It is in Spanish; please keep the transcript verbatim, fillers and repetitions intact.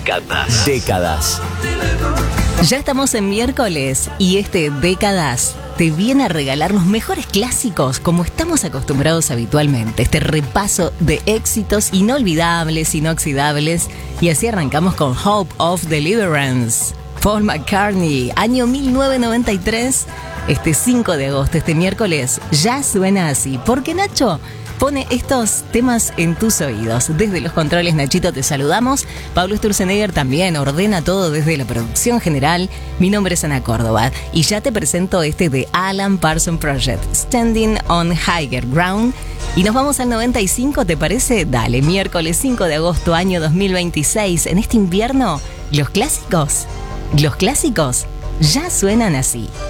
encanta. Décadas. Ya estamos en miércoles y este Décadas te viene a regalar los mejores clásicos como estamos acostumbrados habitualmente. Este repaso de éxitos inolvidables, inoxidables. Y así arrancamos con Hope of Deliverance. Paul McCartney, año mil novecientos noventa y tres. Este cinco de agosto, este miércoles, ya suena así. Porque Nacho pone estos temas en tus oídos. Desde los controles, Nachito, te saludamos. Pablo Sturzenegger también ordena todo desde la producción general. Mi nombre es Ana Córdoba y ya te presento este de Alan Parsons Project, Standing on Higher Ground. Y nos vamos al noventa y cinco, ¿te parece? Dale, miércoles cinco de agosto, año dos mil veintiséis. En este invierno, los clásicos, los clásicos ya suenan así.